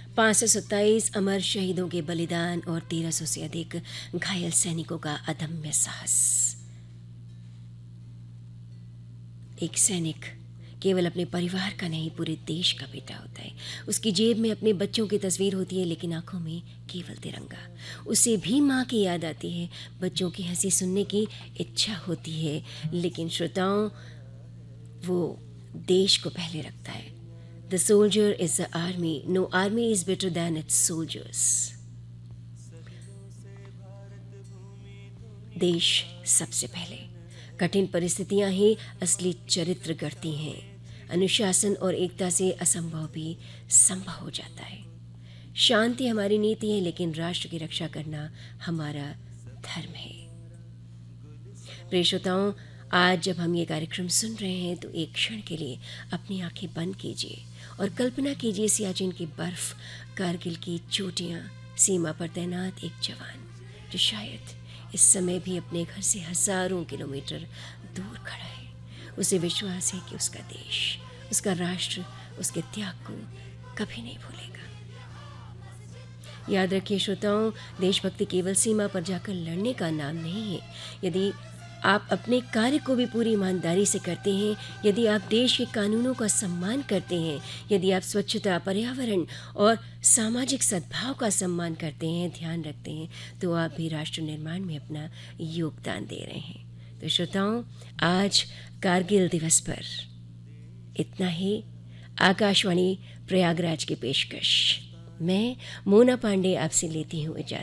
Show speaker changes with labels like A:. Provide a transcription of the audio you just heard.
A: 527 अमर शहीदों के बलिदान और 1300 से अधिक घायल सैनिकों का अदम्य साहस। एक सैनिक केवल अपने परिवार का नहीं, पूरे देश का बेटा होता है। उसकी जेब में अपने बच्चों की तस्वीर होती है, लेकिन आंखों में केवल तिरंगा। उसे भी माँ की याद आती है, बच्चों की हंसी सुनने की इच्छा होती है, लेकिन श्रोताओं, वो देश को पहले रखता है। The soldier is the army, know army is better than it's soldiers. देश सबसे पहले। कठिन परिस्थितियां ही असली चरित्र गढ़ती हैं। अनुशासन और एकता से असंभव भी संभव हो जाता है। शांति हमारी नीति है, लेकिन राष्ट्र की रक्षा करना हमारा धर्म है। प्रिय श्रोताओं, आज जब हम ये कार्यक्रम सुन रहे हैं तो एक क्षण के लिए अपनी आंखें बंद कीजिए और कल्पना कीजिए सियाचिन की बर्फ, कारगिल की चोटियां, सीमा पर तैनात एक जवान जो शायद इस समय भी अपने घर से हजारों किलोमीटर दूर खड़ा है। उसे विश्वास है कि उसका देश, उसका राष्ट्र उसके त्याग को कभी नहीं भूलेगा। याद रखिए श्रोताओं, देशभक्ति केवल सीमा पर जाकर लड़ने का नाम नहीं है। यदि आप अपने कार्य को भी पूरी ईमानदारी से करते हैं, यदि आप देश के कानूनों का सम्मान करते हैं, यदि आप स्वच्छता, पर्यावरण और सामाजिक सद्भाव का सम्मान करते हैं, ध्यान रखते हैं, तो आप भी राष्ट्र निर्माण में अपना योगदान दे रहे हैं। तो श्रोताओं, आज कारगिल दिवस पर इतना ही। आकाशवाणी प्रयागराज की पेशकश। मैं मोना पांडे आपसे लेती हूँ इजाज़त।